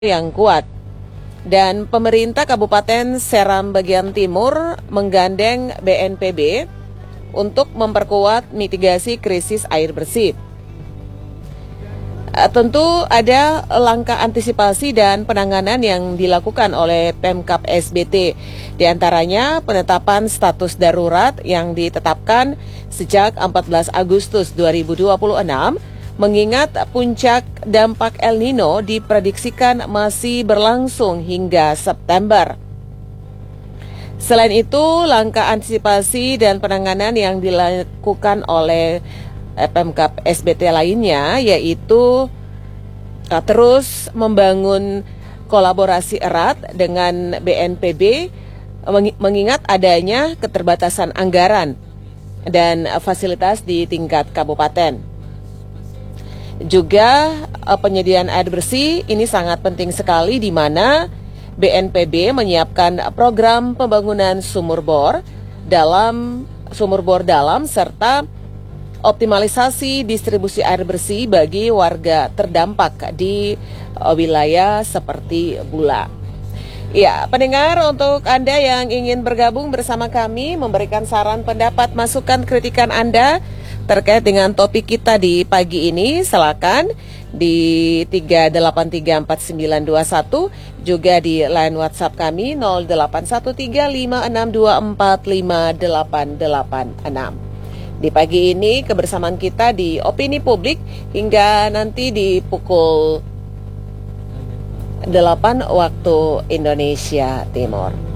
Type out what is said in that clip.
yang kuat. Dan pemerintah Kabupaten Seram bagian timur menggandeng BNPB untuk memperkuat mitigasi krisis air bersih. Tentu ada langkah antisipasi dan penanganan yang dilakukan oleh Pemkab SBT. Di antaranya penetapan status darurat yang ditetapkan sejak 14 Agustus 2026, mengingat puncak dampak El Nino diprediksikan masih berlangsung hingga September. Selain itu, langkah antisipasi dan penanganan yang dilakukan oleh Pemkab SBT lainnya yaitu terus membangun kolaborasi erat dengan BNPB mengingat adanya keterbatasan anggaran dan fasilitas di tingkat kabupaten. Juga penyediaan air bersih ini sangat penting sekali, di mana BNPB menyiapkan program pembangunan sumur bor dalam serta optimalisasi distribusi air bersih bagi warga terdampak di wilayah seperti Bula. Ya, pendengar, untuk Anda yang ingin bergabung bersama kami, memberikan saran, pendapat, masukan, kritikan Anda terkait dengan topik kita di pagi ini, silakan di 3834921, juga di line WhatsApp kami 081356245886. Di pagi ini kebersamaan kita di Opini Publik hingga nanti di pukul 8 waktu Indonesia Timur.